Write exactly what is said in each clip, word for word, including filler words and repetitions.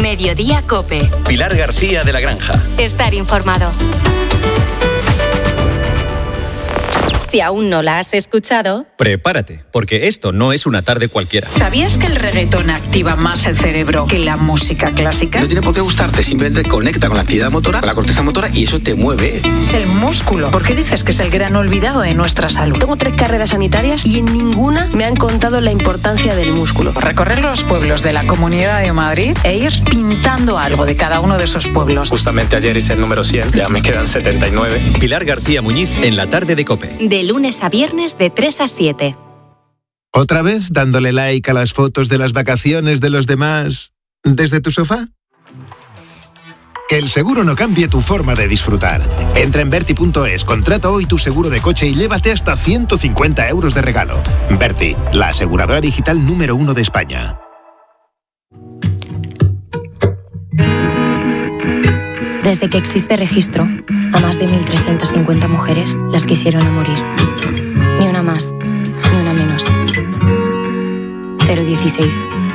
Mediodía COPE. Pilar García de la Granja. Estar informado. Si aún no la has escuchado, prepárate, porque esto no es una tarde cualquiera. ¿Sabías que el reggaetón activa más el cerebro que la música clásica? No tiene por qué gustarte, simplemente conecta con la actividad motora, con la corteza motora, y eso te mueve. El músculo. ¿Por qué dices que es el gran olvidado de nuestra salud? Tengo tres carreras sanitarias y en ninguna me han contado la importancia del músculo. Recorrer los pueblos de la Comunidad de Madrid e ir pintando algo de cada uno de esos pueblos. Justamente ayer hice el número cien, ya me quedan setenta y nueve. Pilar García Muñiz en la tarde de COPE. De lunes a viernes de tres a siete. ¿Otra vez dándole like a las fotos de las vacaciones de los demás desde tu sofá? Que el seguro no cambie tu forma de disfrutar. Entra en Berti punto es, contrata hoy tu seguro de coche y llévate hasta ciento cincuenta euros de regalo. Berti, la aseguradora digital número uno de España. Desde que existe registro, a más de mil trescientas cincuenta mujeres las quisieron a morir. Ni una más, ni una menos. cero dieciséis.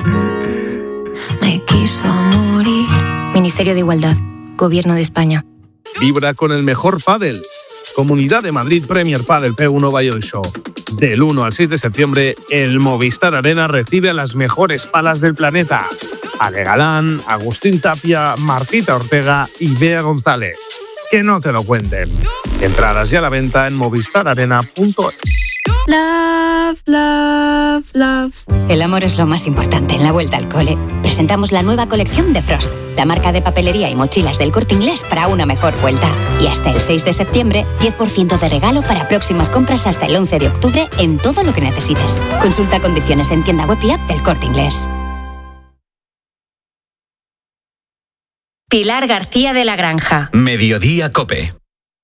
Me quiso morir. Ministerio de Igualdad, Gobierno de España. Vibra con el mejor pádel. Comunidad de Madrid Premier Padel P uno by Oisho. Del uno al seis de septiembre, el Movistar Arena recibe a las mejores palas del planeta. Ale Galán, Agustín Tapia, Martita Ortega y Bea González. Que no te lo cuenten. Entradas ya a la venta en movistar arena punto es. Love, love, love. El amor es lo más importante en la vuelta al cole. Presentamos la nueva colección de Frost, la marca de papelería y mochilas del Corte Inglés para una mejor vuelta. Y hasta el seis de septiembre, diez por ciento de regalo para próximas compras hasta el once de octubre en todo lo que necesites. Consulta condiciones en tienda web y app del Corte Inglés. Pilar García de la Granja. Mediodía COPE.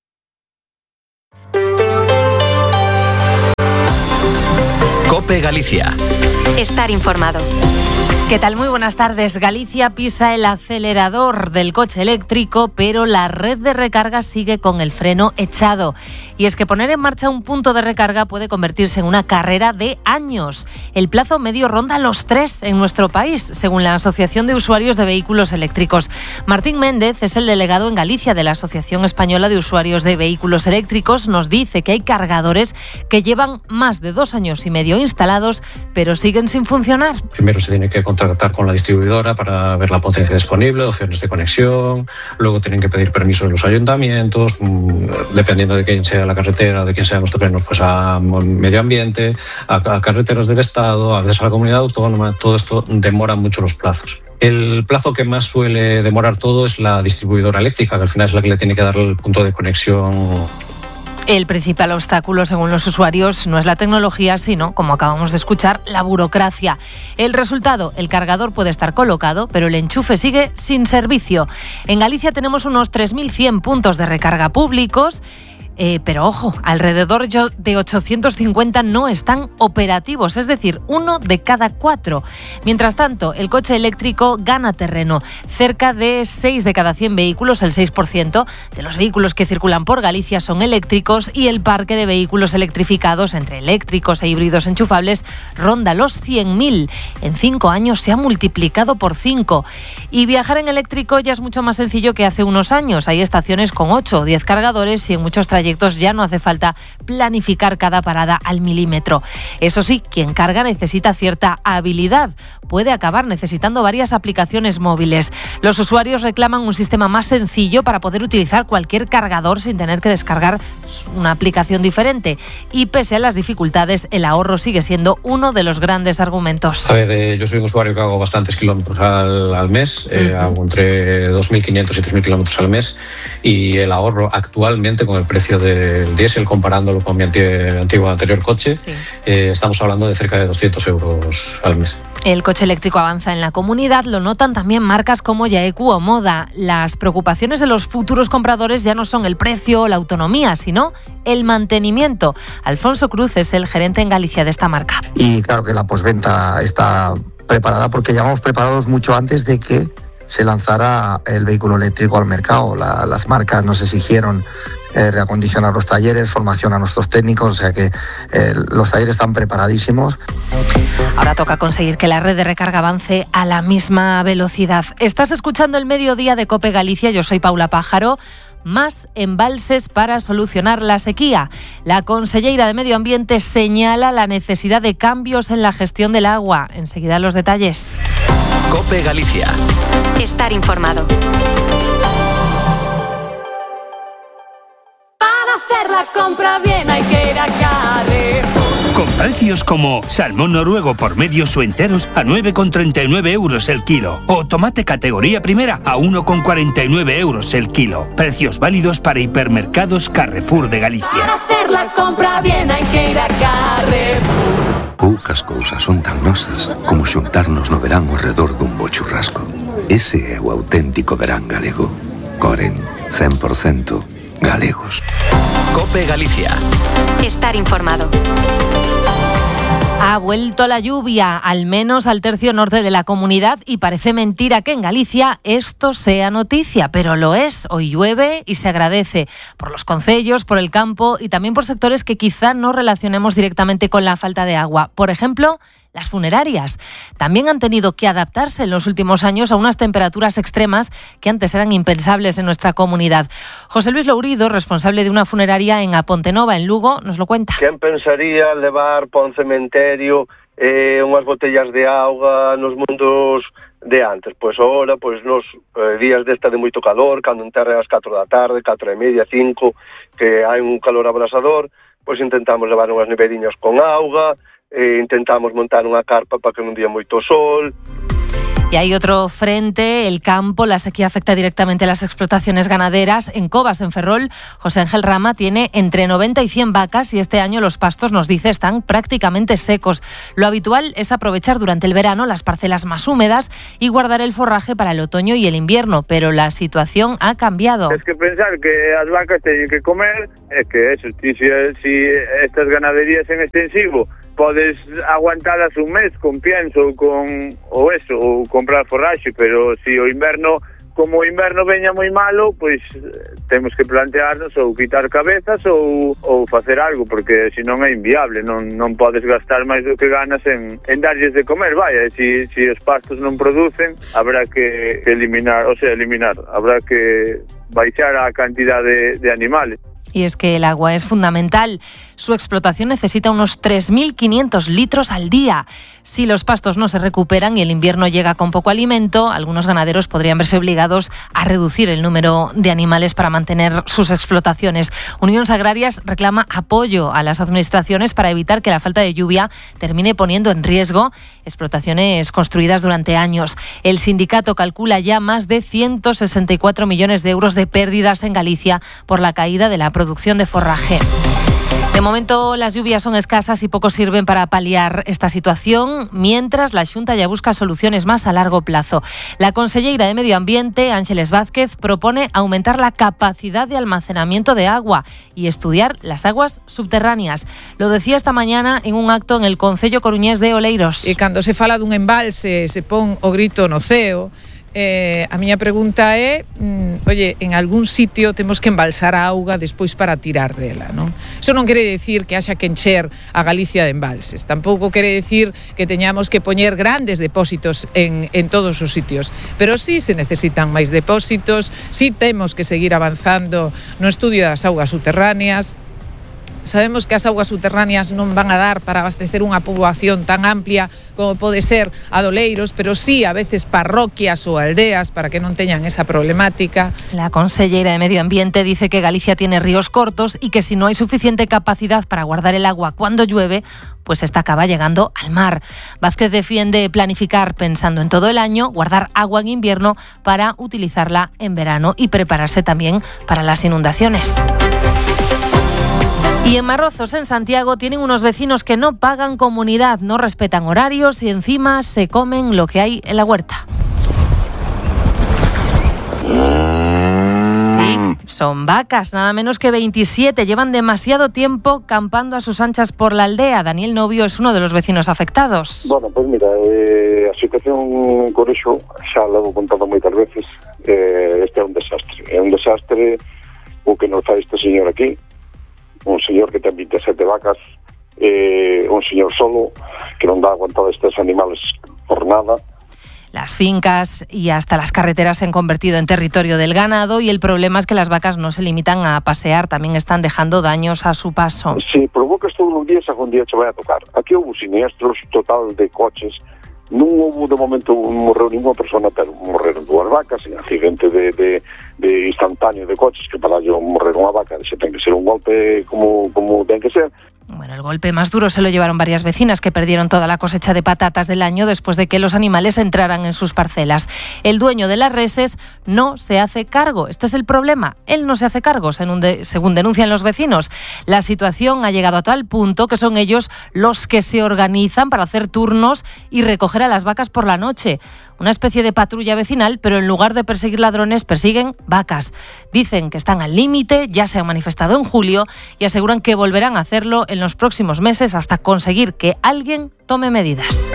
COPE Galicia. Estar informado. ¿Qué tal? Muy buenas tardes. Galicia pisa el acelerador del coche eléctrico, pero la red de recarga sigue con el freno echado. Y es que poner en marcha un punto de recarga puede convertirse en una carrera de años. El plazo medio ronda los tres en nuestro país, según la Asociación de Usuarios de Vehículos Eléctricos. Martín Méndez es el delegado en Galicia de la Asociación Española de Usuarios de Vehículos Eléctricos. Nos dice que hay cargadores que llevan más de dos años y medio instalados, pero siguen sin funcionar. Primero se tiene que contactar con la distribuidora para ver la potencia disponible, opciones de conexión. Luego tienen que pedir permiso de los ayuntamientos, dependiendo de quién sea la carretera, de quién sean los terrenos, pues a medio ambiente, a, a carreteras del Estado, a veces a la comunidad autónoma. Todo esto demora mucho los plazos. El plazo que más suele demorar todo es la distribuidora eléctrica, que al final es la que le tiene que dar el punto de conexión. El principal obstáculo, según los usuarios, no es la tecnología, sino, como acabamos de escuchar, la burocracia. El resultado, el cargador puede estar colocado, pero el enchufe sigue sin servicio. En Galicia tenemos unos tres mil cien puntos de recarga públicos. Eh, pero ojo, alrededor de ochocientos cincuenta no están operativos, es decir, uno de cada cuatro. Mientras tanto, el coche eléctrico gana terreno. Cerca de seis de cada cien vehículos, el seis por ciento de los vehículos que circulan por Galicia son eléctricos y el parque de vehículos electrificados entre eléctricos e híbridos enchufables ronda los cien mil. En cinco años se ha multiplicado por cinco. Y viajar en eléctrico ya es mucho más sencillo que hace unos años. Hay estaciones con ocho o diez cargadores y en muchos trayectos ya no hace falta planificar cada parada al milímetro. Eso sí, quien carga necesita cierta habilidad. Puede acabar necesitando varias aplicaciones móviles. Los usuarios reclaman un sistema más sencillo para poder utilizar cualquier cargador sin tener que descargar una aplicación diferente. Y pese a las dificultades, el ahorro sigue siendo uno de los grandes argumentos. A ver, eh, yo soy un usuario que hago bastantes kilómetros al, al mes. Eh, uh-huh. Hago entre dos mil quinientos y tres mil kilómetros al mes. Y el ahorro actualmente con el precio del diésel, comparándolo con mi antiguo anterior coche, sí. eh, estamos hablando de cerca de doscientos euros al mes. El coche eléctrico avanza en la comunidad, lo notan también marcas como Yaeku o Moda. Las preocupaciones de los futuros compradores ya no son el precio o la autonomía, sino el mantenimiento. Alfonso Cruz es el gerente en Galicia de esta marca. Y claro que la postventa está preparada porque ya vamos preparados mucho antes de que se lanzara el vehículo eléctrico al mercado. La, las marcas nos exigieron eh, reacondicionar los talleres, formación a nuestros técnicos, o sea que eh, los talleres están preparadísimos. Ahora toca conseguir que la red de recarga avance a la misma velocidad. Estás escuchando el Mediodía de COPE Galicia, yo soy Paula Pájaro. Más embalses para solucionar la sequía. La conselleira de Medio Ambiente señala la necesidad de cambios en la gestión del agua. Enseguida los detalles. COPE Galicia. Estar informado. Para hacer la compra bien hay que ir a Carrefour. Con precios como salmón noruego por medios o enteros a nueve con treinta y nueve euros el kilo. O tomate categoría primera a uno con cuarenta y nueve euros el kilo. Precios válidos para hipermercados Carrefour de Galicia. Para hacer la compra bien hai que ir a Carrefour. Poucas cousas son tan nosas como xuntarnos no verán ao redor dun bo churrasco. Ese é o auténtico verán galego. Coren, cien por ciento galegos. COPE Galicia. Estar informado. Ha vuelto la lluvia, al menos al tercio norte de la comunidad, y parece mentira que en Galicia esto sea noticia, pero lo es. Hoy llueve y se agradece por los concellos, por el campo y también por sectores que quizá no relacionemos directamente con la falta de agua. Por ejemplo, las funerarias. También han tenido que adaptarse en los últimos años a unas temperaturas extremas que antes eran impensables en nuestra comunidad. José Luis Lourido, responsable de una funeraria en Apontenova, en Lugo, nos lo cuenta. ¿Quién pensaría levar para un cementerio eh, unhas botellas de auga nos mundos de antes? Pois ahora, pois nos eh, días desta de moito calor, cando enterre ás catro da tarde, catro e media, cinco, que hai un calor abrasador, pois intentamos levar unhas neveriñas con auga, e intentamos montar unha carpa para que non día moito sol. Y hay otro frente, el campo. La sequía afecta directamente a las explotaciones ganaderas. En Cobas, en Ferrol, José Ángel Rama tiene entre noventa y cien vacas y este año los pastos, nos dice, están prácticamente secos. Lo habitual es aprovechar durante el verano las parcelas más húmedas y guardar el forraje para el otoño y el invierno, pero la situación ha cambiado. Es que pensar que as vacas teñen que comer, é que eso, si, si estas ganaderías en extensivo podes aguantalas un mes con pienso, con ou eso, ou comprar forraxe, pero si o inverno, como o inverno veña moi malo, pois temos que plantearnos ou quitar cabezas ou, ou facer algo, porque senón é inviable, non, non podes gastar máis do que ganas en, en darlles de comer, vaya, e si, si os pastos non producen, habrá que eliminar, o sea, eliminar, habrá que baixar a cantidad de, de animales. Y es que el agua es fundamental. Su explotación necesita unos tres mil quinientos litros al día. Si los pastos no se recuperan y el invierno llega con poco alimento, algunos ganaderos podrían verse obligados a reducir el número de animales para mantener sus explotaciones. Unións Agrarias reclama apoyo a las administraciones para evitar que la falta de lluvia termine poniendo en riesgo explotaciones construidas durante años. El sindicato calcula ya más de ciento sesenta y cuatro millones de euros de pérdidas en Galicia por la caída de la producción de forraje. De momento las lluvias son escasas y poco sirven para paliar esta situación, mientras la Xunta ya busca soluciones más a largo plazo. La conselleira de Medio Ambiente, Ángeles Vázquez, propone aumentar la capacidad de almacenamiento de agua y estudiar las aguas subterráneas. Lo decía esta mañana en un acto en el Concello coruñés de Oleiros. E cando se fala dun embalse, se pon o grito no ceo. Eh, a miña pregunta é mm, oye, en algún sitio temos que embalsar a auga despois para tirar dela, non? Eso non quere decir que haxa que encher a Galicia de embalses, tampouco quere decir que teñamos que poñer grandes depósitos en, en todos os sitios, pero sí se necesitan máis depósitos, sí temos que seguir avanzando no estudio das augas subterráneas. Sabemos que as augas subterráneas non van a dar para abastecer unha poboación tan amplia como pode ser a de Oleiros, pero sí a veces parroquias ou aldeas para que non teñan esa problemática. La conselleira de Medio Ambiente dice que Galicia tiene ríos cortos y que si no hay suficiente capacidad para guardar el agua cuando llueve, pues esta acaba llegando al mar. Vázquez defiende planificar pensando en todo el año, guardar agua en invierno para utilizarla en verano y prepararse también para las inundaciones. Y en Marrozos, en Santiago, tienen unos vecinos que no pagan comunidad, no respetan horarios y encima se comen lo que hay en la huerta. Sí, son vacas, nada menos que veintisiete. Llevan demasiado tiempo campando a sus anchas por la aldea. Daniel Novio es uno de los vecinos afectados. Bueno, pues mira, eh, a situación en Corexo xa la hemos contado moitas veces. Eh, este é un desastre. É un desastre o que nos fai este señor aquí, un señor que ten veintisiete vacas, eh, un señor solo, que non dá aguantado a estes animales por nada. Las fincas y hasta las carreteras se han convertido en territorio del ganado y el problema es que las vacas no se limitan a pasear, también están dejando daños a su paso. Si provocas todos os días, algún día se vai a tocar. Aquí houve siniestros total de coches, non houve de momento morreu ninguna persona, pero morreron dúas vacas en accidente de, de, de instantáneo de coches, que para yo morrer unha vaca se ten que ser un golpe como, como ten que ser. Bueno, el golpe más duro se lo llevaron varias vecinas que perdieron toda la cosecha de patatas del año después de que los animales entraran en sus parcelas. El dueño de las reses no se hace cargo. Este es el problema. Él no se hace cargo, según denuncian los vecinos. La situación ha llegado a tal punto que son ellos los que se organizan para hacer turnos y recoger a las vacas por la noche. Una especie de patrulla vecinal, pero en lugar de perseguir ladrones, persiguen vacas. Dicen que están al límite, ya se han manifestado en julio y aseguran que volverán a hacerlo en los próximos meses hasta conseguir que alguien tome medidas.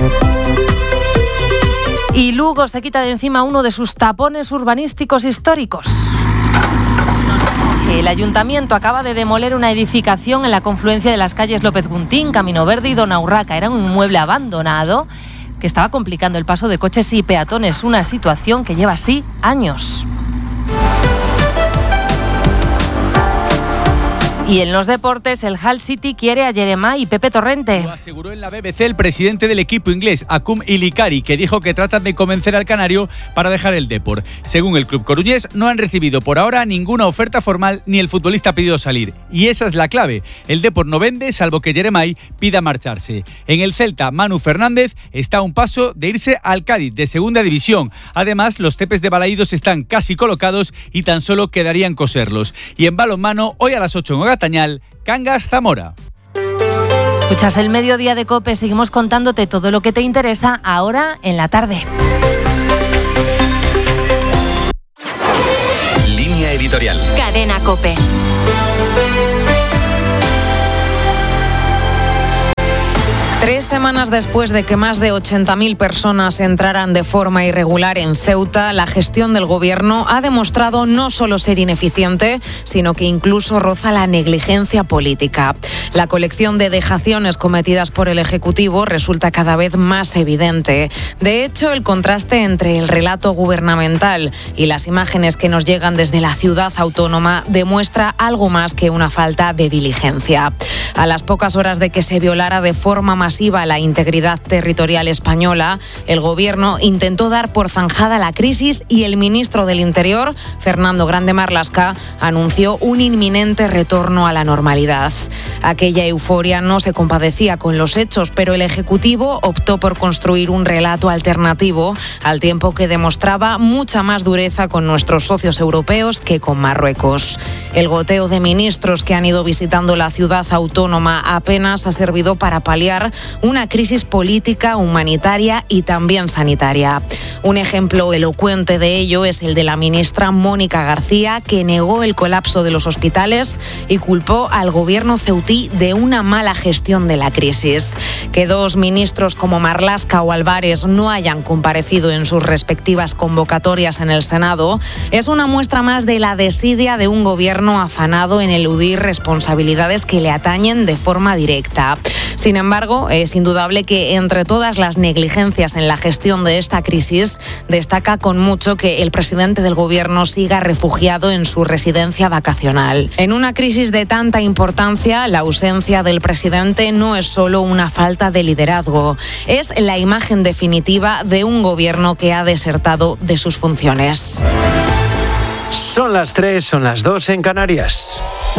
Y Lugo se quita de encima uno de sus tapones urbanísticos históricos. El ayuntamiento acaba de demoler una edificación en la confluencia de las calles López Guntín, Camino Verde y Dona Urraca. Era un inmueble abandonado que estaba complicando el paso de coches y peatones, una situación que lleva así años. Y en los deportes, el Hull City quiere a Jeremai y Pepe Torrente. Lo aseguró en la B B C el presidente del equipo inglés, Akum Ilikari, que dijo que tratan de convencer al canario para dejar el Depor. Según el club coruñés, no han recibido por ahora ninguna oferta formal ni el futbolista ha pedido salir. Y esa es la clave. El Depor no vende, salvo que Jeremai pida marcharse. En el Celta, Manu Fernández está a un paso de irse al Cádiz, de segunda división. Además, los Tepes de Balaídos están casi colocados y tan solo quedarían coserlos. Y en balonmano, hoy a las ocho en Tañal, Cangas Zamora. Escuchas el Mediodía de COPE, seguimos contándote todo lo que te interesa ahora en la tarde. Línea editorial. Cadena COPE. Tres semanas después de que más de ochenta mil personas entraran de forma irregular en Ceuta, la gestión del gobierno ha demostrado no solo ser ineficiente, sino que incluso roza la negligencia política. La colección de dejaciones cometidas por el Ejecutivo resulta cada vez más evidente. De hecho, el contraste entre el relato gubernamental y las imágenes que nos llegan desde la ciudad autónoma demuestra algo más que una falta de diligencia. A las pocas horas de que se violara de forma masiva la integridad territorial española, el gobierno intentó dar por zanjada la crisis y el ministro del Interior, Fernando Grande Marlaska, anunció un inminente retorno a la normalidad. Aquella euforia no se compadecía con los hechos, pero el Ejecutivo optó por construir un relato alternativo, al tiempo que demostraba mucha más dureza con nuestros socios europeos que con Marruecos. El goteo de ministros que han ido visitando la ciudad autónoma apenas ha servido para paliar una crisis política, humanitaria y también sanitaria. Un ejemplo elocuente de ello es el de la ministra Mónica García, que negó el colapso de los hospitales y culpó al gobierno ceutí de una mala gestión de la crisis. Que dos ministros como Marlaska o Álvarez no hayan comparecido en sus respectivas convocatorias en el Senado es una muestra más de la desidia de un gobierno afanado en eludir responsabilidades que le atañen de forma directa. Sin embargo, es indudable que entre todas las negligencias en la gestión de esta crisis, destaca con mucho que el presidente del gobierno siga refugiado en su residencia vacacional. En una crisis de tanta importancia, la ausencia del presidente no es solo una falta de liderazgo, es la imagen definitiva de un gobierno que ha desertado de sus funciones. Son las tres, son las dos en Canarias.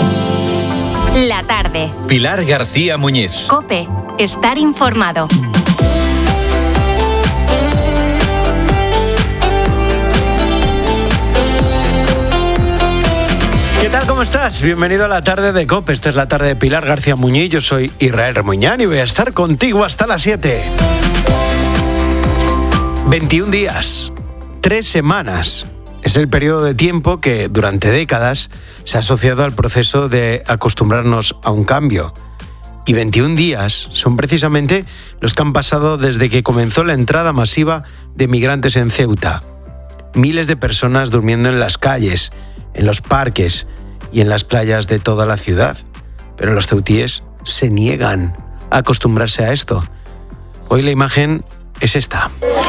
La tarde. Pilar García Muñiz. COPE. Estar informado. ¿Qué tal? ¿Cómo estás? Bienvenido a la tarde de COPE. Esta es la tarde de Pilar García Muñiz. Yo soy Israel Remuñán y voy a estar contigo hasta las siete. veintiún días. Tres semanas. Es el periodo de tiempo que durante décadas se ha asociado al proceso de acostumbrarnos a un cambio. Y veintiún días son precisamente los que han pasado desde que comenzó la entrada masiva de migrantes en Ceuta. Miles de personas durmiendo en las calles, en los parques, y en las playas de toda la ciudad. Pero los ceutíes se niegan a acostumbrarse a esto. Hoy la imagen es esta.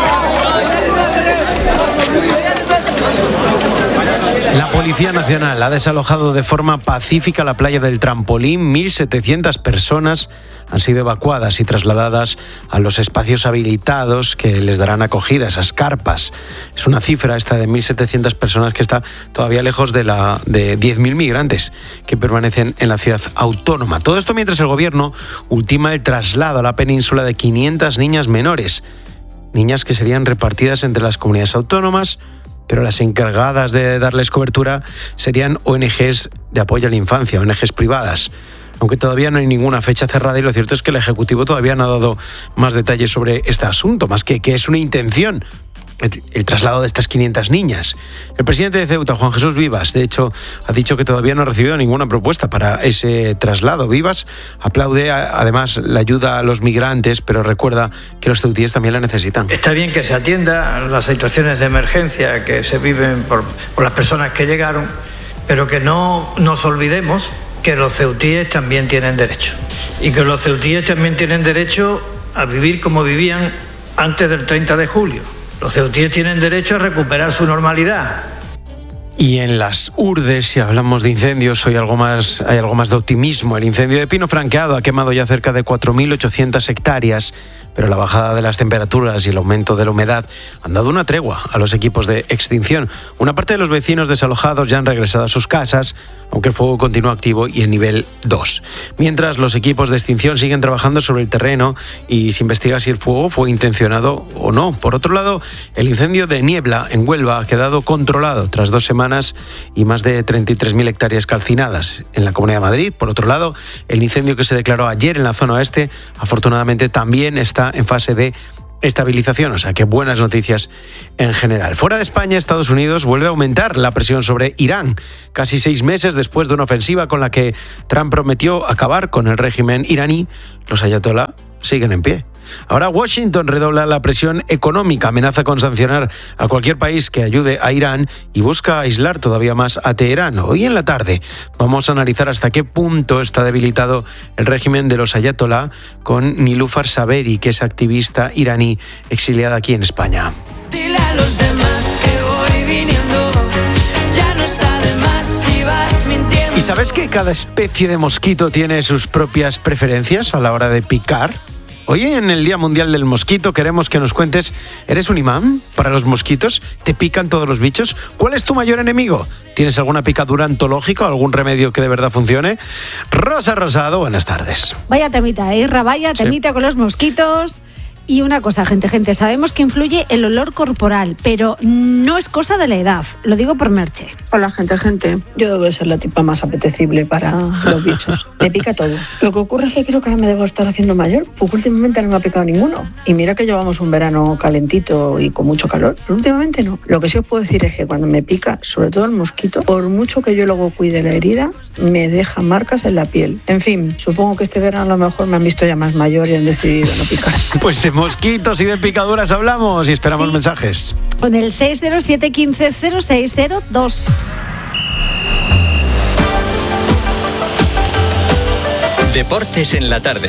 La Policía Nacional ha desalojado de forma pacífica la playa del Trampolín. mil setecientas personas han sido evacuadas y trasladadas a los espacios habilitados que les darán acogida, esas carpas. Es una cifra esta de mil setecientas personas que está todavía lejos de la de diez mil migrantes que permanecen en la ciudad autónoma. Todo esto mientras el gobierno ultima el traslado a la península de quinientas niñas menores. Niñas que serían repartidas entre las comunidades autónomas, pero las encargadas de darles cobertura serían O N Ges de apoyo a la infancia, O N Ges privadas. Aunque todavía no hay ninguna fecha cerrada y lo cierto es que el Ejecutivo todavía no ha dado más detalles sobre este asunto, más que que es una intención. El, el traslado de estas quinientas niñas. El presidente de Ceuta, Juan Jesús Vivas, de hecho, ha dicho que todavía no ha recibido ninguna propuesta para ese traslado. Vivas aplaude además la ayuda a los migrantes, pero recuerda que los ceutíes también la necesitan. Está bien que se atienda a las situaciones de emergencia que se viven por, por las personas que llegaron, pero que no nos olvidemos que los ceutíes también tienen derecho. Y que los ceutíes también tienen derecho a vivir como vivían antes del treinta de julio. Los ceutíes tienen derecho a recuperar su normalidad. Y en las Urdes, si hablamos de incendios, hoy algo más, hay algo más de optimismo. El incendio de pino franqueado ha quemado ya cerca de cuatro mil ochocientas hectáreas, pero la bajada de las temperaturas y el aumento de la humedad han dado una tregua a los equipos de extinción. Una parte de los vecinos desalojados ya han regresado a sus casas, aunque el fuego continúa activo y en nivel dos. Mientras los equipos de extinción siguen trabajando sobre el terreno y se investiga si el fuego fue intencionado o no. Por otro lado, el incendio de Niebla en Huelva ha quedado controlado tras dos semanas y más de treinta y tres mil hectáreas calcinadas. En la Comunidad de Madrid, por otro lado, el incendio que se declaró ayer en la zona oeste, afortunadamente también está en fase de estabilización, o sea que buenas noticias en general. Fuera de España, Estados Unidos vuelve a aumentar la presión sobre Irán, casi seis meses después de una ofensiva con la que Trump prometió acabar con el régimen iraní. Los ayatolá siguen en pie. Ahora Washington redobla la presión económica, amenaza con sancionar a cualquier país que ayude a Irán y busca aislar todavía más a Teherán. Hoy en la tarde vamos a analizar hasta qué punto está debilitado el régimen de los ayatolá con Nilüfar Saberi, que es activista iraní exiliada aquí en España. Dile a los demás que voy viniendo, ya no está de más si vas mintiendo. ¿Y sabes que cada especie de mosquito tiene sus propias preferencias a la hora de picar? Hoy en el Día Mundial del Mosquito queremos que nos cuentes, ¿eres un imán para los mosquitos? ¿Te pican todos los bichos? ¿Cuál es tu mayor enemigo? ¿Tienes alguna picadura antológica o algún remedio que de verdad funcione? Rosa Rosado, buenas tardes. Vaya temita, ¿eh? Vaya temita sí. Con los mosquitos. Y una cosa, gente, gente, sabemos que influye el olor corporal, pero no es cosa de la edad. Lo digo por Merche. Hola, gente, gente. Yo debo ser la tipa más apetecible para los bichos. Me pica todo. Lo que ocurre es que creo que ahora me debo estar haciendo mayor, porque últimamente no me ha picado ninguno. Y mira que llevamos un verano calentito y con mucho calor, pero últimamente no. Lo que sí os puedo decir es que cuando me pica, sobre todo el mosquito, por mucho que yo luego cuide la herida, me deja marcas en la piel. En fin, supongo que este verano a lo mejor me han visto ya más mayor y han decidido no picar. Pues te mosquitos y de picaduras hablamos y esperamos sí. mensajes. Con el seis cero siete uno cinco cero seis cero dos. Deportes en la tarde.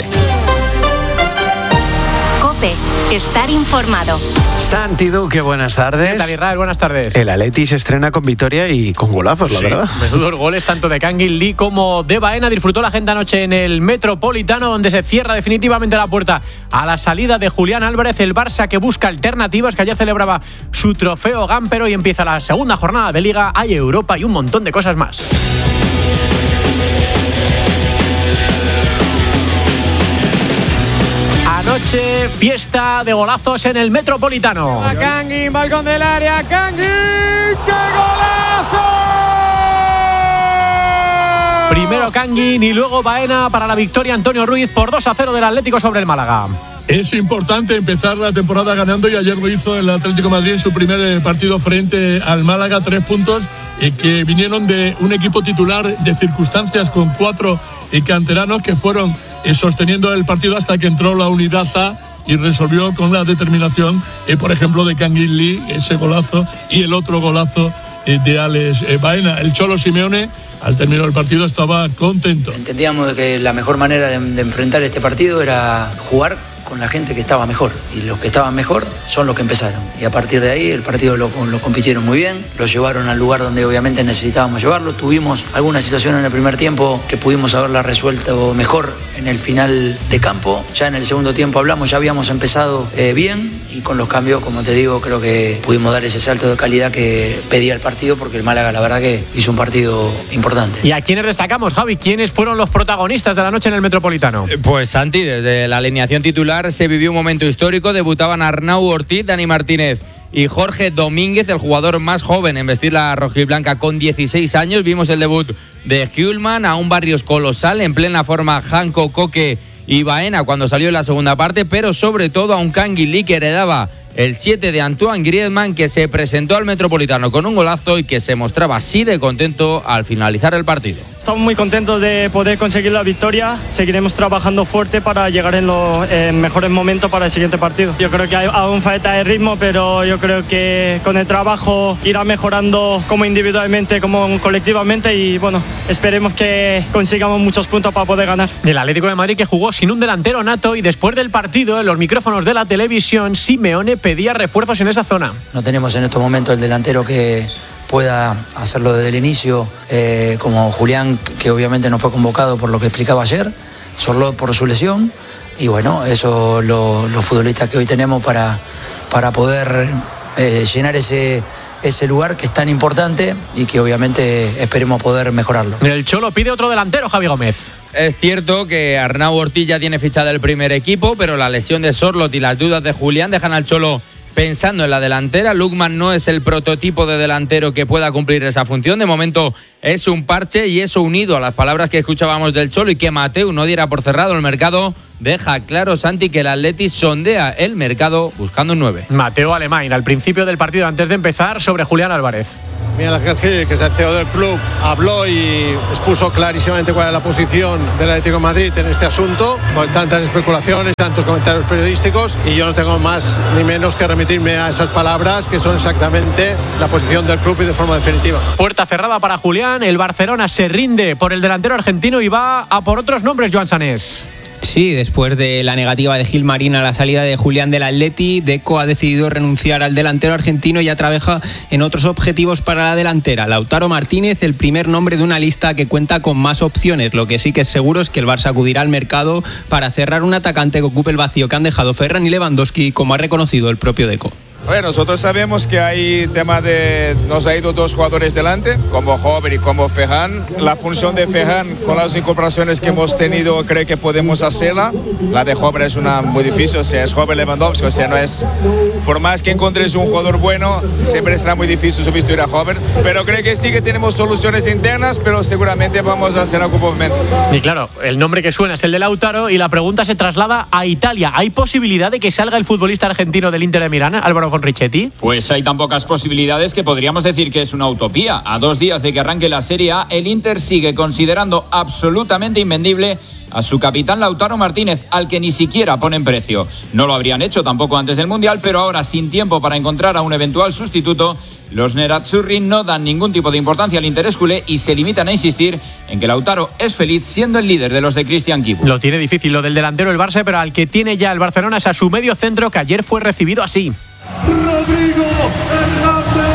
COPE. Estar informado. Santi Duque, buenas tardes. ¿Qué tal, Israel? Buenas tardes. El Atleti se estrena con victoria y con golazos, la sí, verdad. Menudos goles tanto de Kangin Lee como de Baena. Disfrutó la gente anoche en el Metropolitano, donde se cierra definitivamente la puerta a la salida de Julián Álvarez. El Barça que busca alternativas, que ayer celebraba su trofeo Gampero y empieza la segunda jornada de Liga. Hay Europa y un montón de cosas más. Anoche, fiesta de golazos en el Metropolitano. A Kangin, balcón del área, Kangin, ¡qué golazo! Primero Kangin y luego Baena para la victoria. Antonio Ruiz por dos a cero del Atlético sobre el Málaga. Es importante empezar la temporada ganando y ayer lo hizo el Atlético de Madrid en su primer partido frente al Málaga, tres puntos eh, que vinieron de un equipo titular de circunstancias con cuatro eh, canteranos que fueron eh, sosteniendo el partido hasta que entró la unidad A y resolvió con la determinación, eh, por ejemplo, de Kangin Lee, ese golazo, y el otro golazo eh, de Alex eh, Baena. El Cholo Simeone al término del partido estaba contento. Entendíamos que la mejor manera de, de enfrentar este partido era jugar con la gente que estaba mejor, y los que estaban mejor son los que empezaron, y a partir de ahí el partido lo, lo compitieron muy bien, lo llevaron al lugar donde obviamente necesitábamos llevarlo. Tuvimos alguna situación en el primer tiempo que pudimos haberla resuelto mejor en el final de campo. Ya en el segundo tiempo hablamos, ya habíamos empezado eh, bien, y con los cambios, como te digo, creo que pudimos dar ese salto de calidad que pedía el partido, porque el Málaga la verdad que hizo un partido importante. ¿Y a quiénes destacamos, Javi? ¿Quiénes fueron los protagonistas de la noche en el Metropolitano? Pues Santi, desde la alineación titular se vivió un momento histórico. Debutaban Arnau Ortiz, Dani Martínez y Jorge Domínguez, el jugador más joven en vestir la rojiblanca con dieciséis años. Vimos el debut de Hjulman, a un Barrios colosal, en plena forma Janko, Coque y Baena cuando salió en la segunda parte, pero sobre todo a un Canguilí que heredaba el siete de Antoine Griezmann, que se presentó al Metropolitano con un golazo y que se mostraba así de contento al finalizar el partido. Estamos muy contentos de poder conseguir la victoria. Seguiremos trabajando fuerte para llegar en los en mejores momentos para el siguiente partido. Yo creo que hay aún falta de ritmo, pero yo creo que con el trabajo irá mejorando como individualmente, como colectivamente, y bueno, esperemos que consigamos muchos puntos para poder ganar. El Atlético de Madrid, que jugó sin un delantero nato, y después del partido, en los micrófonos de la televisión, Simeone pedía refuerzos en esa zona. No tenemos en estos momentos el delantero que pueda hacerlo desde el inicio, eh, como Julián, que obviamente no fue convocado por lo que explicaba ayer, solo por su lesión, y bueno, eso lo, los futbolistas que hoy tenemos para, para poder eh, llenar ese, ese lugar que es tan importante y que obviamente esperemos poder mejorarlo. El Cholo pide otro delantero, Javi Gómez. Es cierto que Arnau Ortiz ya tiene fichada el primer equipo, pero la lesión de Sorloth y las dudas de Julián dejan al Cholo pensando en la delantera. Lukman no es el prototipo de delantero que pueda cumplir esa función. De momento es un parche, y eso unido a las palabras que escuchábamos del Cholo y que Mateu no diera por cerrado el mercado, deja claro, Santi, que el Atleti sondea el mercado buscando un nueve. Mateo Alemán, al principio del partido, antes de empezar, sobre Julián Álvarez. Miguel Ángel Gil, que es el C E O del club, habló y expuso clarísimamente cuál es la posición del Atlético de Madrid en este asunto, con tantas especulaciones, tantos comentarios periodísticos, y yo no tengo más ni menos que remitirme a esas palabras, que son exactamente la posición del club y de forma definitiva. Puerta cerrada para Julián, el Barcelona se rinde por el delantero argentino y va a por otros nombres, Joan Sanés. Sí, después de la negativa de Gilmarín a la salida de Julián del Atleti, Deco ha decidido renunciar al delantero argentino y ya trabaja en otros objetivos para la delantera. Lautaro Martínez, el primer nombre de una lista que cuenta con más opciones. Lo que sí que es seguro es que el Barça acudirá al mercado para cerrar un atacante que ocupe el vacío que han dejado Ferran y Lewandowski, como ha reconocido el propio Deco. Bueno, nosotros sabemos que hay tema de... Nos ha ido dos jugadores delante, como Hover y como Ferran. La función de Ferran, con las incorporaciones que hemos tenido, creo que podemos hacerla. La de Hover es una muy difícil, o sea, es Hover Lewandowski, o sea, no es... Por más que encontres un jugador bueno, siempre será muy difícil sustituir a Hover. Pero creo que sí que tenemos soluciones internas, pero seguramente vamos a hacer algún movimiento. Y claro, el nombre que suena es el de Lautaro, y la pregunta se traslada a Italia. ¿Hay posibilidad de que salga el futbolista argentino del Inter de Milán, Álvaro Richetti? Pues hay tan pocas posibilidades que podríamos decir que es una utopía. A dos días de que arranque la Serie A, el Inter sigue considerando absolutamente invendible a su capitán Lautaro Martínez, al que ni siquiera ponen precio. No lo habrían hecho tampoco antes del Mundial, pero ahora, sin tiempo para encontrar a un eventual sustituto, los nerazzurri no dan ningún tipo de importancia al interés culé y se limitan a insistir en que Lautaro es feliz siendo el líder de los de Cristian Kipu. Lo tiene difícil lo del delantero del Barça, pero al que tiene ya el Barcelona es a su medio centro, que ayer fue recibido así. Rodrigo Hernández.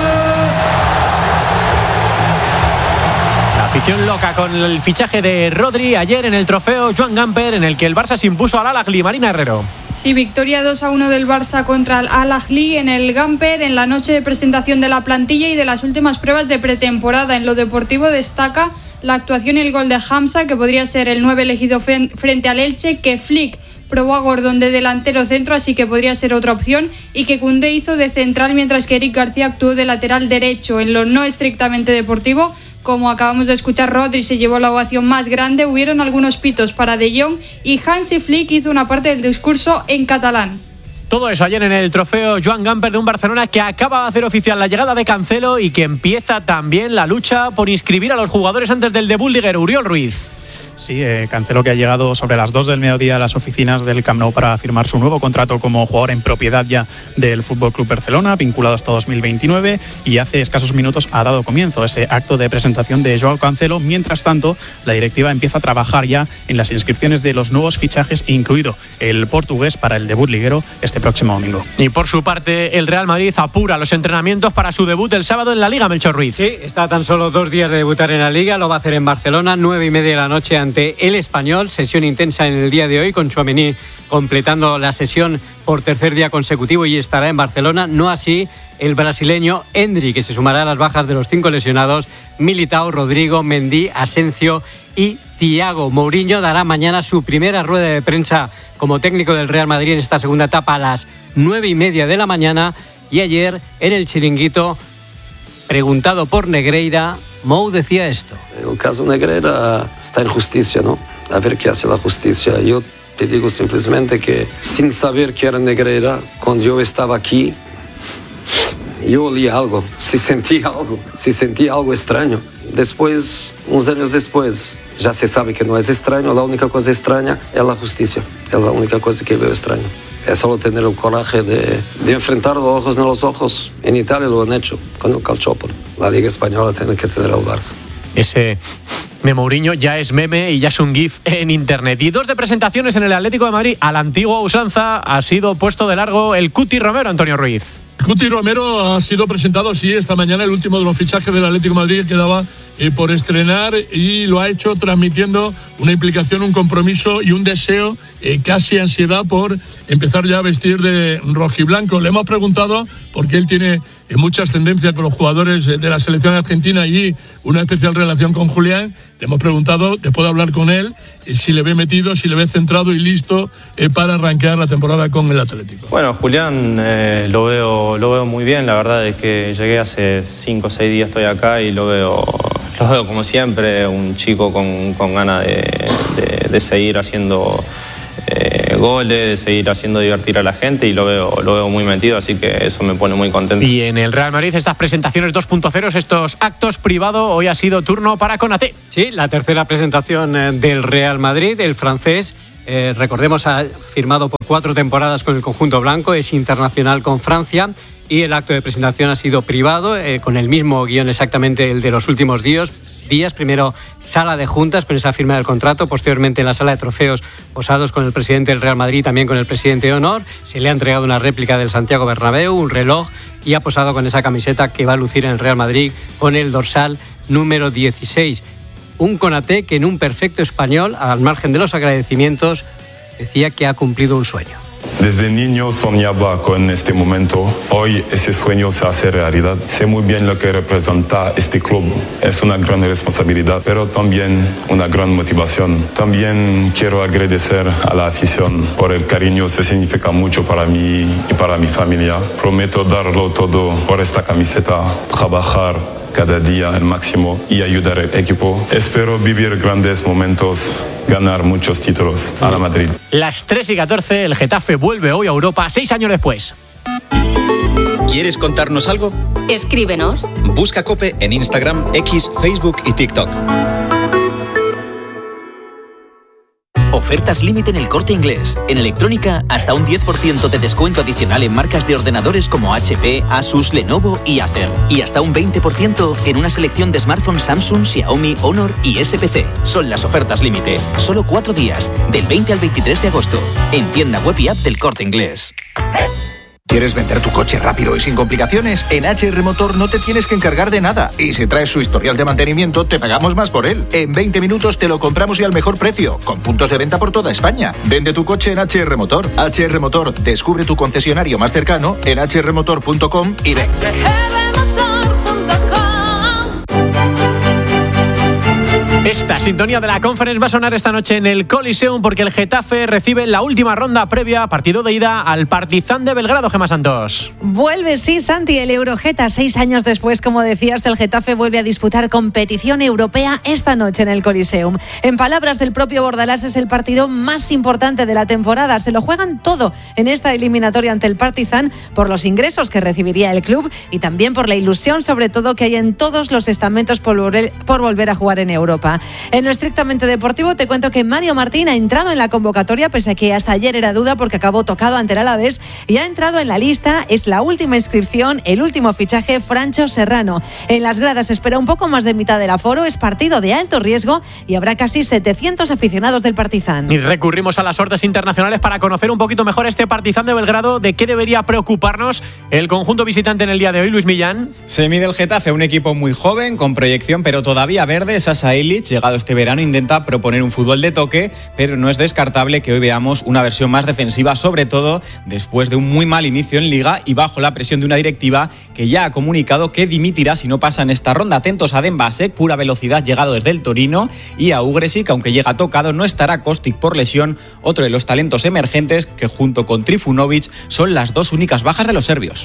La afición loca con el fichaje de Rodri ayer en el trofeo Joan Gamper, en el que el Barça se impuso al Al-Ahly. Marina Herrero. Sí, victoria dos a uno del Barça contra el Al-Ahly en el Gamper, en la noche de presentación de la plantilla y de las últimas pruebas de pretemporada. En lo deportivo destaca la actuación y el gol de Hamza, que podría ser el nueve elegido frente al Elche, que Flick probó a Gordon de delantero centro, así que podría ser otra opción, y que Koundé hizo de central, mientras que Eric García actuó de lateral derecho. En lo no estrictamente deportivo, como acabamos de escuchar, Rodri se llevó la ovación más grande, hubieron algunos pitos para De Jong y Hansi Flick hizo una parte del discurso en catalán. Todo eso ayer en el trofeo Joan Gamper de un Barcelona que acaba de hacer oficial la llegada de Cancelo y que empieza también la lucha por inscribir a los jugadores antes del debut liguero. Uriol Ruiz. Sí, eh, Cancelo, que ha llegado sobre las dos del mediodía a las oficinas del Camp Nou para firmar su nuevo contrato como jugador en propiedad ya del F C Barcelona, vinculado hasta dos mil veintinueve, y hace escasos minutos ha dado comienzo ese acto de presentación de Joao Cancelo. Mientras tanto, la directiva empieza a trabajar ya en las inscripciones de los nuevos fichajes, incluido el portugués para el debut liguero este próximo domingo. Y por su parte, el Real Madrid apura los entrenamientos para su debut el sábado en la Liga, Melchor Ruiz. Sí, está a tan solo dos días de debutar en la Liga, lo va a hacer en Barcelona, nueve y media de la noche ante el Español, sesión intensa en el día de hoy, con Tchouaméni completando la sesión por tercer día consecutivo y estará en Barcelona, no así el brasileño Endrick, que se sumará a las bajas de los cinco lesionados, Militao, Rodrigo, Mendy, Asensio y Thiago. Mourinho dará mañana su primera rueda de prensa como técnico del Real Madrid en esta segunda etapa a las nueve y media de la mañana, y ayer en el Chiringuito, preguntado por Negreira, Mou decía esto. El caso Negreira está en justicia, ¿no? A ver qué hace la justicia. Yo te digo simplemente que sin saber que era Negreira, cuando yo estaba aquí, yo olí algo, sí sentí algo, sí sentí algo extraño. Después, unos años después, ya se sabe que no es extraño, la única cosa extraña es la justicia, es la única cosa que veo extraña. Es solo tener el coraje de, de enfrentar los ojos en los ojos. En Italia lo han hecho con el Calciopoli. La Liga Española tiene que tener al Barça. Ese de Mourinho ya es meme y ya es un gif en internet. Y dos de presentaciones en el Atlético de Madrid. A la antigua usanza ha sido puesto de largo el Cuti Romero, Antonio Ruiz. Cuti Romero ha sido presentado, sí, esta mañana, el último de los fichajes del Atlético de Madrid, quedaba eh, por estrenar, y lo ha hecho transmitiendo una implicación, un compromiso y un deseo, eh, casi ansiedad por empezar ya a vestir de rojiblanco. Le hemos preguntado, porque él tiene eh, mucha ascendencia con los jugadores de la selección argentina y una especial relación con Julián, le hemos preguntado, después de hablar con él, eh, si le ve metido, si le ve centrado y listo eh, para arrancar la temporada con el Atlético. Bueno, Julián eh, lo veo lo veo muy bien, la verdad es que llegué hace cinco o seis días, estoy acá y lo veo, lo veo como siempre, un chico con, con ganas de, de, de seguir haciendo eh, goles, de seguir haciendo divertir a la gente, y lo veo, lo veo muy metido, así que eso me pone muy contento. Y en el Real Madrid, estas presentaciones dos punto cero, estos actos privados, hoy ha sido turno para Konaté. Sí, la tercera presentación del Real Madrid, el francés. Eh, recordemos, ha firmado por cuatro temporadas con el conjunto blanco, es internacional con Francia, y el acto de presentación ha sido privado, eh, con el mismo guión exactamente el de los últimos días. días. Primero, sala de juntas con esa firma del contrato, posteriormente en la sala de trofeos, posados con el presidente del Real Madrid y también con el presidente de honor. Se le ha entregado una réplica del Santiago Bernabéu, un reloj, y ha posado con esa camiseta que va a lucir en el Real Madrid con el dorsal número dieciséis. Un Konaté que, en un perfecto español, al margen de los agradecimientos, decía que ha cumplido un sueño. Desde niño soñaba con este momento. Hoy ese sueño se hace realidad. Sé muy bien lo que representa este club. Es una gran responsabilidad, pero también una gran motivación. También quiero agradecer a la afición por el cariño. Se significa mucho para mí y para mi familia. Prometo darlo todo por esta camiseta, trabajar cada día al máximo y ayudar al equipo. Espero vivir grandes momentos, ganar muchos títulos a la Madrid. Las tres y catorce, el Getafe vuelve hoy a Europa, seis años después. ¿Quieres contarnos algo? Escríbenos. Busca COPE en Instagram, X, Facebook y TikTok. Ofertas límite en El Corte Inglés. En electrónica, hasta un diez por ciento de descuento adicional en marcas de ordenadores como H P, Asus, Lenovo y Acer. Y hasta un veinte por ciento en una selección de smartphones Samsung, Xiaomi, Honor y S P C. Son las ofertas límite. Solo cuatro días, del veinte al veintitrés de agosto. En tienda web y app del Corte Inglés. ¿Quieres vender tu coche rápido y sin complicaciones? En H R Motor no te tienes que encargar de nada. Y si traes su historial de mantenimiento, te pagamos más por él. En veinte minutos te lo compramos y al mejor precio, con puntos de venta por toda España. Vende tu coche en H R Motor. H R Motor, descubre tu concesionario más cercano en h r motor punto com y ven. Esta sintonía de la Conference va a sonar esta noche en el Coliseum, porque el Getafe recibe la última ronda previa, partido de ida, al Partizan de Belgrado. Gemma Santos. Vuelve, sí, Santi, el Eurogeta. Seis años después, como decías, el Getafe vuelve a disputar competición europea esta noche en el Coliseum. En palabras del propio Bordalás, es el partido más importante de la temporada. Se lo juegan todo en esta eliminatoria ante el Partizan, por los ingresos que recibiría el club y también por la ilusión, sobre todo, que hay en todos los estamentos por volver, por volver a jugar en Europa. En lo estrictamente deportivo te cuento que Mario Martín ha entrado en la convocatoria, pese a que hasta ayer era duda porque acabó tocado ante el Alavés, y ha entrado en la lista. Es la última inscripción, el último fichaje, Francho Serrano. En las gradas se espera un poco más de mitad del aforo, es partido de alto riesgo y habrá casi setecientos aficionados del Partizan. Y recurrimos a las sortes internacionales para conocer un poquito mejor este Partizan de Belgrado. ¿De qué debería preocuparnos el conjunto visitante en el día de hoy, Luis Millán? Se mide el Getafe, un equipo muy joven, con proyección, pero todavía verde. Sasa Ilic, llegado este verano, intenta proponer un fútbol de toque, pero no es descartable que hoy veamos una versión más defensiva, sobre todo después de un muy mal inicio en Liga y bajo la presión de una directiva que ya ha comunicado que dimitirá si no pasa en esta ronda. Atentos a Dembasek, pura velocidad, llegado desde el Torino, y a Ugresic, aunque llega tocado. No estará Kostic por lesión, otro de los talentos emergentes que junto con Trifunovic son las dos únicas bajas de los serbios.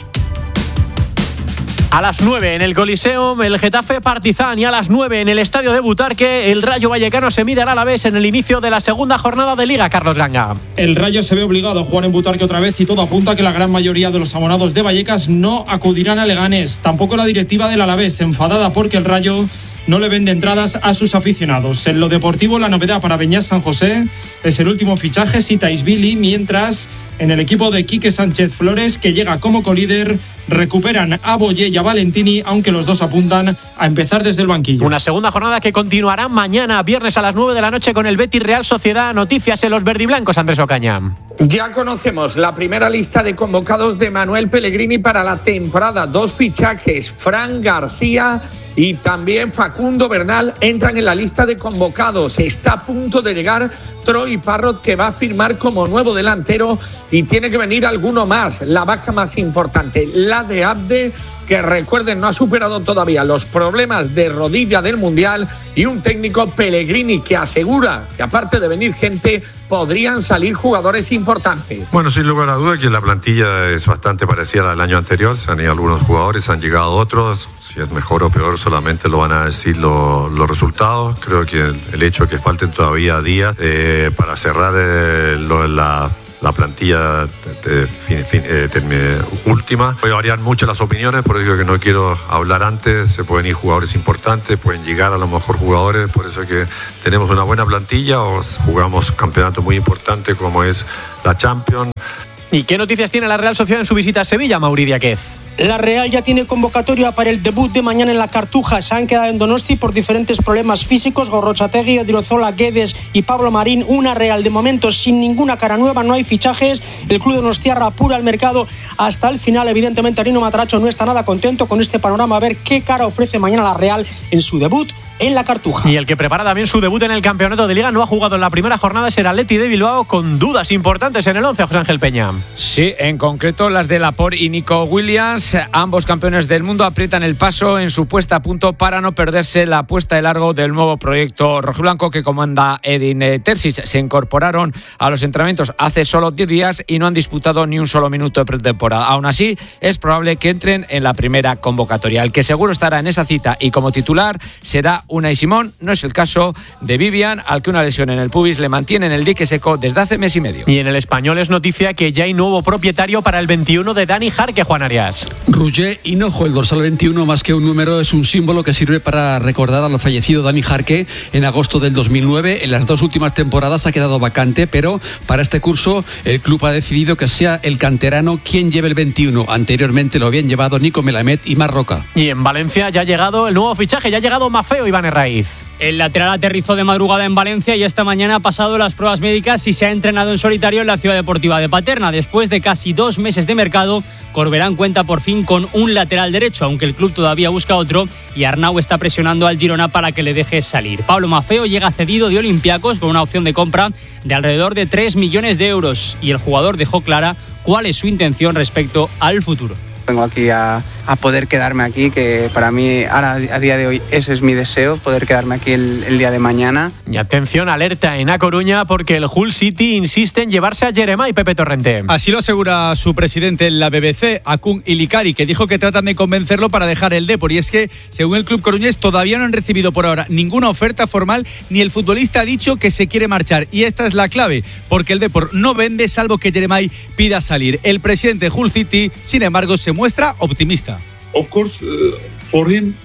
A las nueve en el Coliseum, el Getafe Partizan, y a las nueve en el estadio de Butarque, el Rayo Vallecano se mide al Alavés en el inicio de la segunda jornada de Liga. Carlos Ganga. El Rayo se ve obligado a jugar en Butarque otra vez y todo apunta a que la gran mayoría de los abonados de Vallecas no acudirán a Leganés. Tampoco la directiva del Alavés, enfadada porque el Rayo no le vende entradas a sus aficionados. En lo deportivo, la novedad para Beñat San José es el último fichaje, Sitaisvili, mientras en el equipo de Quique Sánchez Flores, que llega como colíder, recuperan a Boye y a Valentini, aunque los dos apuntan a empezar desde el banquillo. Una segunda jornada que continuará mañana, viernes a las nueve de la noche, con el Betis Real Sociedad. Noticias en los verdiblancos, Andrés Ocaña. Ya conocemos la primera lista de convocados de Manuel Pellegrini para la temporada. Dos fichajes, Fran García y también Facundo Bernal, entran en la lista de convocados. Está a punto de llegar Troy Parrott, que va a firmar como nuevo delantero, y tiene que venir alguno más. La baja más importante, la de Abde, que recuerden no ha superado todavía los problemas de rodilla del Mundial, y un técnico, Pellegrini, que asegura que aparte de venir gente, podrían salir jugadores importantes. Bueno, sin lugar a duda que la plantilla es bastante parecida a la del año anterior. Se han ido algunos jugadores, han llegado otros. Si es mejor o peor solamente lo van a decir lo, los resultados. Creo que el, el hecho de que falten todavía días eh, para cerrar eh, lo, la la plantilla de, de, fin, fin, eh, de, última. Puede variar mucho las opiniones, por eso digo que no quiero hablar antes. Se pueden ir jugadores importantes, pueden llegar a lo mejor jugadores, por eso que tenemos una buena plantilla, o jugamos un campeonato muy importante como es la Champions. ¿Y qué noticias tiene la Real Sociedad en su visita a Sevilla, Mauri Díaz? La Real ya tiene convocatoria para el debut de mañana en la Cartuja. Se han quedado en Donosti por diferentes problemas físicos. Gorrochategui, Odriozola, Guedes y Pablo Marín. Una Real de momento sin ninguna cara nueva, no hay fichajes. El club de Donostiarra apura el mercado hasta el final. Evidentemente, Rino Matracho no está nada contento con este panorama. A ver qué cara ofrece mañana la Real en su debut en la Cartuja. Y el que prepara también su debut en el campeonato de Liga, no ha jugado en la primera jornada, será el Athletic de Bilbao, con dudas importantes en el once, José Ángel Peña. Sí, en concreto las de Laporte y Nico Williams. Ambos campeones del mundo aprietan el paso en su puesta a punto para no perderse la puesta de largo del nuevo proyecto rojiblanco que comanda Edin Terzic. Se incorporaron a los entrenamientos hace solo diez días y no han disputado ni un solo minuto de pretemporada. Aún así, es probable que entren en la primera convocatoria. El que seguro estará en esa cita y como titular será Unai Simón. No es el caso de Vivian, al que una lesión en el pubis le mantiene en el dique seco desde hace mes y medio. Y en el Español es noticia que ya hay nuevo propietario para el veintiuno de Dani Jarque, Juan Arias. Roger Hinojo, el dorsal veintiuno, más que un número, es un símbolo que sirve para recordar a lo fallecido Dani Jarque en agosto del dos mil nueve. En las dos últimas temporadas ha quedado vacante, pero para este curso el club ha decidido que sea el canterano quien lleve el veintiuno. Anteriormente lo habían llevado Nico Melamed y Marc Roca. Y en Valencia ya ha llegado el nuevo fichaje, ya ha llegado Mafeo, Iván Herraiz. El lateral aterrizó de madrugada en Valencia y esta mañana ha pasado las pruebas médicas y se ha entrenado en solitario en la Ciudad Deportiva de Paterna. Después de casi dos meses de mercado, Corberán cuenta por fin con un lateral derecho, aunque el club todavía busca otro y Arnau está presionando al Girona para que le deje salir. Pablo Mafeo llega cedido de Olympiacos con una opción de compra de alrededor de tres millones de euros y el jugador dejó clara cuál es su intención respecto al futuro. Vengo aquí a, a poder quedarme aquí, que para mí ahora a día de hoy ese es mi deseo, poder quedarme aquí el, el día de mañana. Y atención, alerta en A Coruña, porque el Hull City insiste en llevarse a Jeremai, Pepe Torrente. Así lo asegura su presidente en la B B C, Akun Ilikari, que dijo que tratan de convencerlo para dejar el Depor. Y es que, según el club coruñés, todavía no han recibido por ahora ninguna oferta formal, ni el futbolista ha dicho que se quiere marchar. Y esta es la clave, porque el Depor no vende salvo que Jeremai pida salir. El presidente de Hull City, sin embargo, se muestra optimista. Of course, uh, for him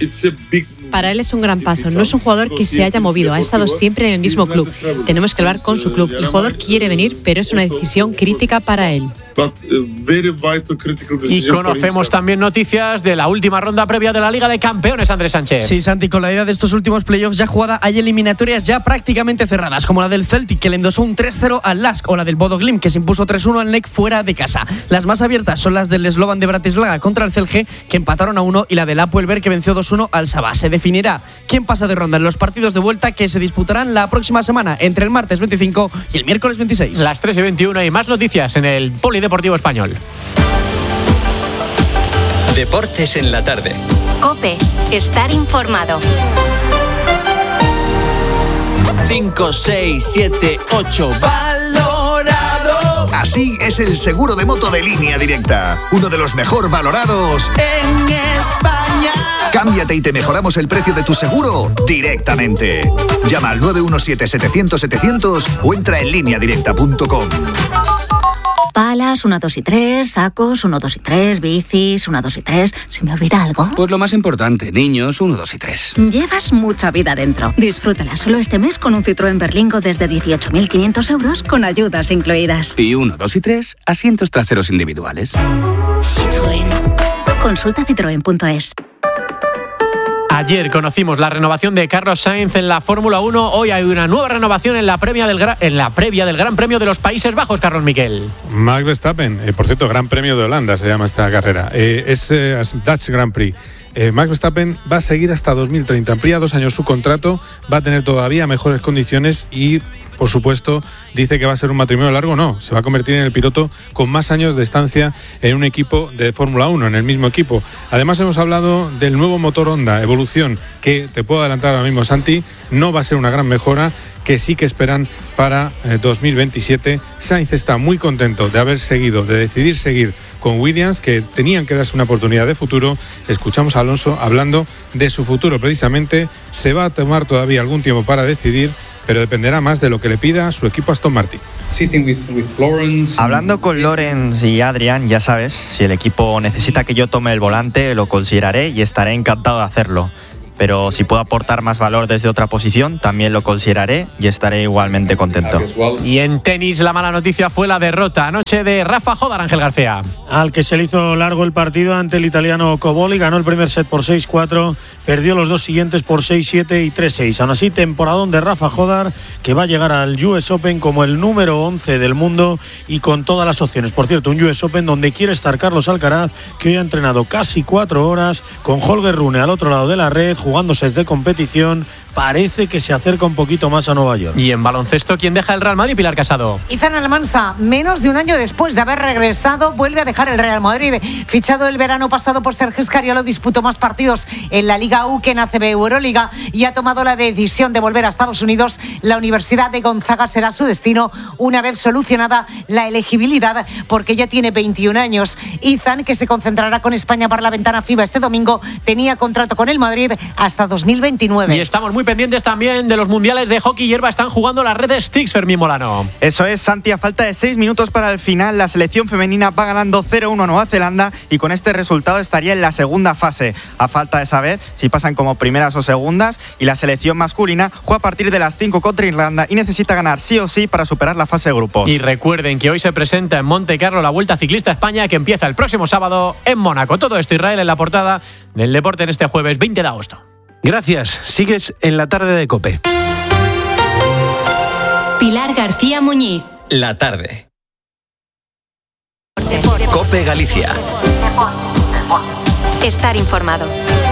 Para él es un gran paso. No es un jugador que se haya movido, ha estado siempre en el mismo club. Tenemos que hablar con su club. El jugador quiere venir, pero es una decisión crítica para él. Y conocemos también noticias de la última ronda previa de la Liga de Campeones, Andrés Sánchez. Sí, Santi, con la idea de estos últimos playoffs ya jugada, hay eliminatorias ya prácticamente cerradas, como la del Celtic, que le endosó un tres cero al Lask, o la del Bodo Glimt, que se impuso tres uno al N E C fuera de casa. Las más abiertas son las del Slovan de Bratislava contra el Celje, que empataron a uno, y la del Apoel Ber, que venció dos uno al Saba. Se definirá quién pasa de ronda en los partidos de vuelta, que se disputarán la próxima semana, entre el martes veinticinco y el miércoles veintiséis. Las tres y veintiuno y más noticias en el Polideportivo Español. Deportes en la tarde. COPE. Estar informado. cinco, seis, siete, ocho. ¡Valorado! Así es el seguro de moto de Línea Directa. Uno de los mejor valorados en España. Cámbiate y te mejoramos el precio de tu seguro directamente. Llama al nueve uno siete, setecientos, setecientos o entra en línea directa punto com. Palas, uno, dos y tres, sacos, uno, dos y tres, bicis, uno, dos y tres. ¿Se me olvida algo? Pues lo más importante, niños, uno, dos y tres. Llevas mucha vida dentro. Disfrútala solo este mes con un Citroën Berlingo desde dieciocho mil quinientos euros con ayudas incluidas. Y uno, dos y tres, asientos traseros individuales. Citroën. Consulta citroen punto es. Ayer conocimos la renovación de Carlos Sainz en la Fórmula uno. Hoy hay una nueva renovación en la previa del, gra- en la previa del Gran Premio de los Países Bajos, Carlos Miquel. Max Verstappen, eh, por cierto, Gran Premio de Holanda se llama esta carrera. Eh, es eh, Dutch Grand Prix. Eh, Max Verstappen va a seguir hasta dos mil treinta. Amplía dos años su contrato, va a tener todavía mejores condiciones y, por supuesto, dice que va a ser un matrimonio largo. No, se va a convertir en el piloto con más años de estancia en un equipo de Fórmula uno, en el mismo equipo. Además, hemos hablado del nuevo motor Honda Evolución, que te puedo adelantar ahora mismo, Santi, no va a ser una gran mejora, que sí que esperan para eh, dos mil veintisiete. Sainz está muy contento de haber seguido, de decidir seguir con Williams, que tenían que darse una oportunidad de futuro. Escuchamos a Alonso hablando de su futuro. Precisamente se va a tomar todavía algún tiempo para decidir, pero dependerá más de lo que le pida su equipo Aston Martin. Hablando con Lawrence y Adrian, ya sabes, si el equipo necesita que yo tome el volante, lo consideraré y estaré encantado de hacerlo. Pero si puedo aportar más valor desde otra posición, también lo consideraré y estaré igualmente contento. Y en tenis, la mala noticia fue la derrota anoche de Rafa Jodar, Ángel García. Al que se le hizo largo el partido ante el italiano Coboli, ganó el primer set por seis cuatro, perdió los dos siguientes por seis siete y tres seis. Aún así, temporadón de Rafa Jodar, que va a llegar al U S Open como el número once del mundo y con todas las opciones. Por cierto, un U S Open donde quiere estar Carlos Alcaraz, que hoy ha entrenado casi cuatro horas con Holger Rune al otro lado de la red, jugando sets de competición. Parece que se acerca un poquito más a Nueva York. Y en baloncesto, ¿quién deja el Real Madrid? Pilar Casado. Izan Almansa, menos de un año después de haber regresado, vuelve a dejar el Real Madrid. Fichado el verano pasado por Sergio Scariolo, disputó más partidos en la Liga U que en A C B Euroliga y ha tomado la decisión de volver a Estados Unidos. La Universidad de Gonzaga será su destino una vez solucionada la elegibilidad, porque ya tiene veintiún años. Izan, que se concentrará con España para la ventana FIBA este domingo, tenía contrato con el Madrid hasta dos mil veintinueve. Y estamos muy pendientes también de los mundiales de hockey hierba. Están jugando las redes Sticks, Fermín Molano. Eso es, Santi, a falta de seis minutos para el final, la selección femenina va ganando cero uno a Nueva Zelanda y con este resultado estaría en la segunda fase. A falta de saber si pasan como primeras o segundas, y la selección masculina juega a partir de las cinco contra Irlanda y necesita ganar sí o sí para superar la fase de grupos. Y recuerden que hoy se presenta en Monte Carlo la Vuelta Ciclista a España, que empieza el próximo sábado en Mónaco. Todo esto, Israel, en la portada del deporte en este jueves veinte de agosto. Gracias. Sigues en la tarde de COPE. Pilar García Muñiz. La tarde. COPE Galicia. Estar informado.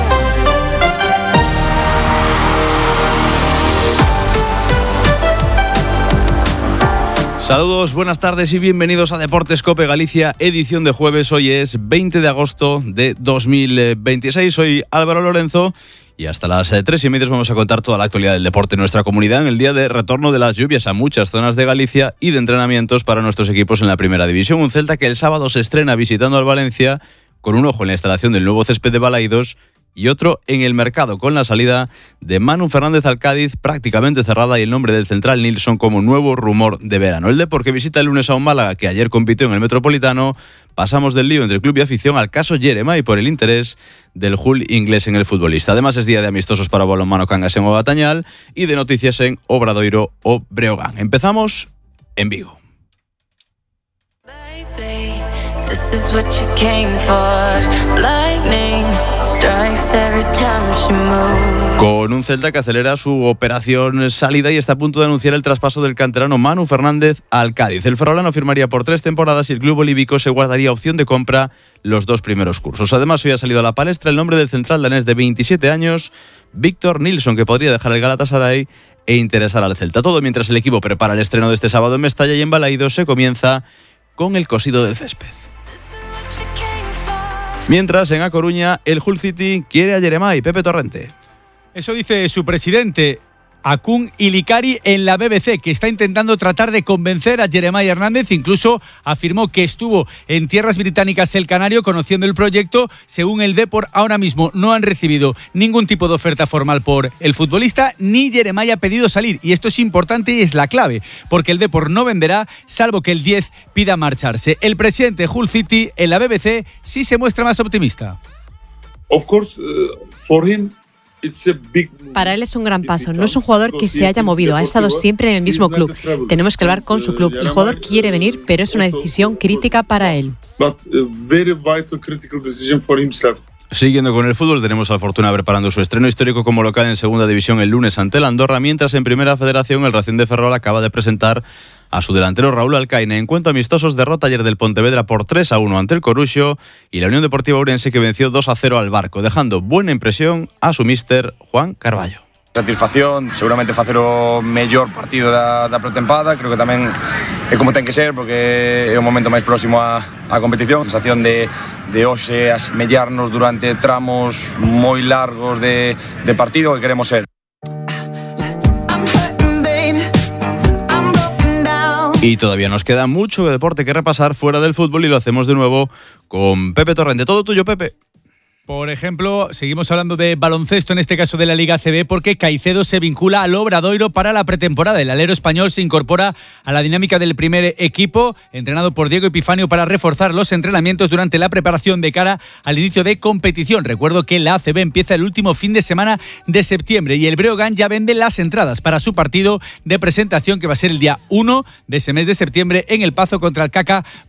Saludos, buenas tardes y bienvenidos a Deportes COPE Galicia, edición de jueves. Hoy es veinte de agosto de dos mil veintiséis. Soy Álvaro Lorenzo y hasta las tres y media os vamos a contar toda la actualidad del deporte en nuestra comunidad en el día de retorno de las lluvias a muchas zonas de Galicia y de entrenamientos para nuestros equipos en la primera división. Un Celta que el sábado se estrena visitando al Valencia con un ojo en la instalación del nuevo césped de Balaidos y otro en el mercado, con la salida de Manu Fernández al Cádiz prácticamente cerrada y el nombre del central Nilsson como nuevo rumor de verano. El Depor, que visita el lunes a un Málaga que ayer compitió en el Metropolitano. Pasamos del lío entre el club y afición al caso Jeremai por el interés del Hull inglés en el futbolista. Además es día de amistosos para balonmano Cangas en Ogatañal y de noticias en Obradoiro o Breogán. Empezamos en Vigo. This is what you came for. Lightning strikes every time she moves. Con un Celta que acelera su operación salida y está a punto de anunciar el traspaso del canterano Manu Fernández al Cádiz. El ferrolano firmaría por tres temporadas y el club bolívico se guardaría opción de compra los dos primeros cursos. Además, hoy ha salido a la palestra el nombre del central danés de veintisiete años, Victor Nilsson, que podría dejar el Galatasaray e interesar al Celta. Todo mientras el equipo prepara el estreno de este sábado en Mestalla, y en Balaídos se comienza con el cosido del césped. Mientras, en A Coruña, el Hull City quiere a Jeremai. Pepe Torrente. Eso dice su presidente, Akun Ilikari, en la B B C, que está intentando tratar de convencer a Jeremai Hernández. Incluso afirmó que estuvo en tierras británicas el canario conociendo el proyecto. Según el Depor, ahora mismo no han recibido ningún tipo de oferta formal por el futbolista, ni Jeremai ha pedido salir. Y esto es importante y es la clave, porque el Depor no venderá, salvo que el diez pida marcharse. El presidente de Hull City en la B B C sí se muestra más optimista. Of course, uh, for him Para él es un gran paso. No es un jugador que se haya movido, ha estado siempre en el mismo club. Tenemos que hablar con su club. El jugador quiere venir, pero es una decisión crítica para él. Siguiendo con el fútbol, tenemos al Fortuna preparando su estreno histórico como local en segunda división el lunes ante el Andorra, mientras en primera federación el Racing de Ferrol acaba de presentar a su delantero Raúl Alcaine. En cuanto a amistosos, derrota ayer del Pontevedra por tres a uno ante el Coruxo y la Unión Deportiva Ourense, que venció dos a cero al Barco, dejando buena impresión a su míster Juan Carballo. Satisfacción, seguramente facer o mellor partido da, da pretempada. Creo que tamén é como ten que ser, porque é o momento máis próximo á, á competición. Sensación de, de hoxe asemellarnos durante tramos moi largos de, de partido que queremos ser. Y todavía nos queda mucho de deporte que repasar fuera del fútbol, y lo hacemos de nuevo con Pepe Torrente. Todo tuyo, Pepe. Por ejemplo, seguimos hablando de baloncesto, en este caso de la Liga A C B, porque Caicedo se vincula al Obradoiro para la pretemporada. El alero español se incorpora a la dinámica del primer equipo, entrenado por Diego Epifanio, para reforzar los entrenamientos durante la preparación de cara al inicio de competición. Recuerdo que la A C B empieza el último fin de semana de septiembre y el Breogán ya vende las entradas para su partido de presentación, que va a ser el día uno de ese mes de septiembre en el Pazo contra el Caca